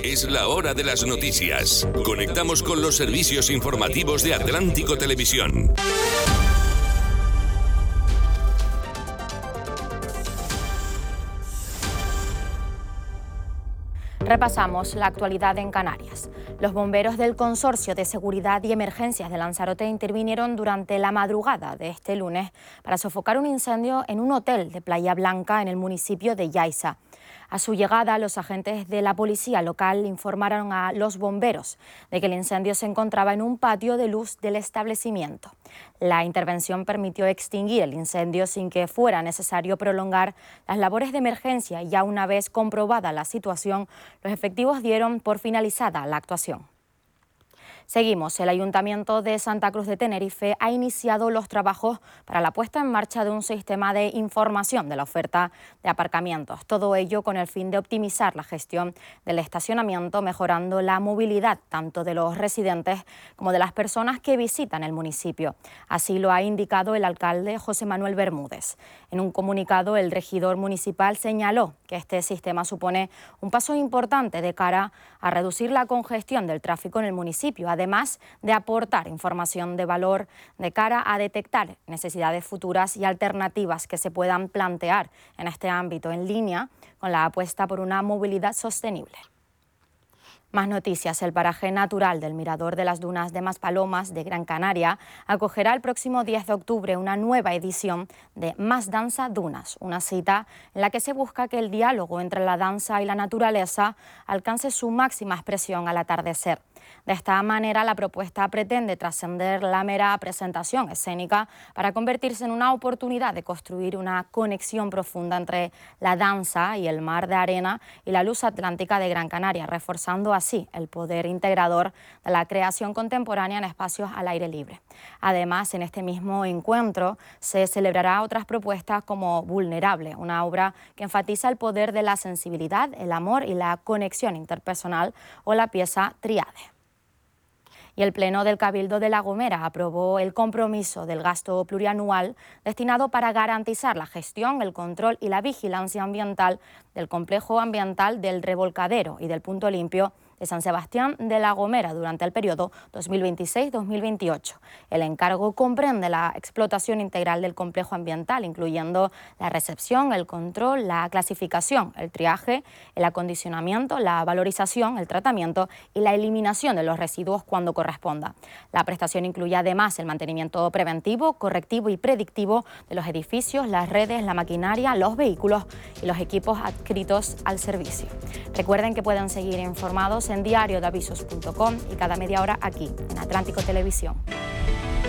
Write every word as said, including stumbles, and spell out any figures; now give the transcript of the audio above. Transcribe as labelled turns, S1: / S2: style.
S1: Es la hora de las noticias. Conectamos con los servicios informativos de Atlántico Televisión.
S2: Repasamos la actualidad en Canarias. Los bomberos del Consorcio de Seguridad y Emergencias de Lanzarote intervinieron durante la madrugada de este lunes para sofocar un incendio en un hotel de Playa Blanca en el municipio de Yaiza. A su llegada, los agentes de la policía local informaron a los bomberos de que el incendio se encontraba en un patio de luz del establecimiento. La intervención permitió extinguir el incendio sin que fuera necesario prolongar las labores de emergencia y ya una vez comprobada la situación, los efectivos dieron por finalizada la actuación. Seguimos. El Ayuntamiento de Santa Cruz de Tenerife ha iniciado los trabajos para la puesta en marcha de un sistema de información de la oferta de aparcamientos. Todo ello con el fin de optimizar la gestión del estacionamiento, mejorando la movilidad tanto de los residentes como de las personas que visitan el municipio. Así lo ha indicado el alcalde José Manuel Bermúdez. En un comunicado, el regidor municipal señaló que este sistema supone un paso importante de cara a reducir la congestión del tráfico en el municipio, además de aportar información de valor de cara a detectar necesidades futuras y alternativas que se puedan plantear en este ámbito, en línea con la apuesta por una movilidad sostenible. Más noticias. El paraje natural del Mirador de las Dunas de Maspalomas de Gran Canaria acogerá el próximo diez de octubre una nueva edición de Más Danza Dunas, una cita en la que se busca que el diálogo entre la danza y la naturaleza alcance su máxima expresión al atardecer. De esta manera, la propuesta pretende trascender la mera presentación escénica para convertirse en una oportunidad de construir una conexión profunda entre la danza y el mar de arena y la luz atlántica de Gran Canaria, reforzando así el poder integrador de la creación contemporánea en espacios al aire libre. Además, en este mismo encuentro se celebrará otras propuestas como Vulnerable, una obra que enfatiza el poder de la sensibilidad, el amor y la conexión interpersonal, o la pieza Triade. Y el Pleno del Cabildo de La Gomera aprobó el compromiso del gasto plurianual destinado para garantizar la gestión, el control y la vigilancia ambiental del complejo ambiental del Revolcadero y del Punto Limpio de San Sebastián de La Gomera durante el periodo dos mil veintiséis dos mil veintiocho. El encargo comprende la explotación integral del complejo ambiental, incluyendo la recepción, el control, la clasificación, el triaje, el acondicionamiento, la valorización, el tratamiento y la eliminación de los residuos cuando corresponda. La prestación incluye además el mantenimiento preventivo, correctivo y predictivo de los edificios, las redes, la maquinaria, los vehículos y los equipos adscritos al servicio. Recuerden que pueden seguir informados en diario de avisos punto com y cada media hora aquí en Atlántico Televisión.